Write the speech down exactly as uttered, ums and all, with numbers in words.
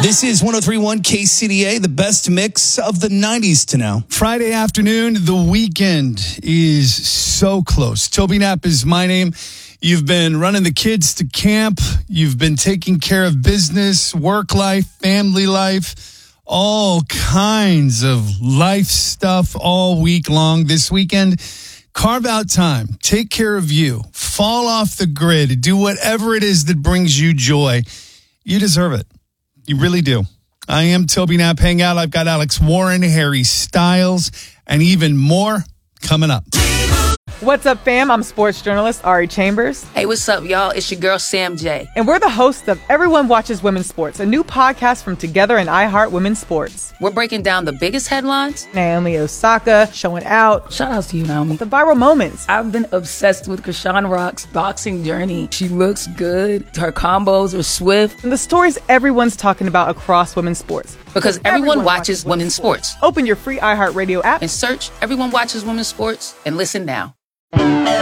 This is one oh three point one K C D A, the best mix of the nineties to now. Friday afternoon, the weekend is so close. Toby Knapp is my name. You've been running the kids to camp. You've been taking care of business, work life, family life, all kinds of life stuff all week long. This weekend, carve out time. Take care of you. Fall off the grid. Do whatever it is that brings you joy. You deserve it. You really do. I am Toby Knapp. Hang out. I've got Alex Warren, Harry Styles, and even more coming up. What's up, fam? I'm sports journalist Ari Chambers. Hey, what's up, y'all? It's your girl, Sam J. And we're the hosts of Everyone Watches Women's Sports, a new podcast from Together and iHeart Women's Sports. We're breaking down the biggest headlines. Naomi Osaka showing out. Shout out to you, Naomi. The viral moments. I've been obsessed with Krishan Rock's boxing journey. She looks good. Her combos are swift. And the stories everyone's talking about across women's sports. Because everyone, everyone watches, watches women's sports. sports. Open your free iHeartRadio app and search Everyone Watches Women's Sports and listen now.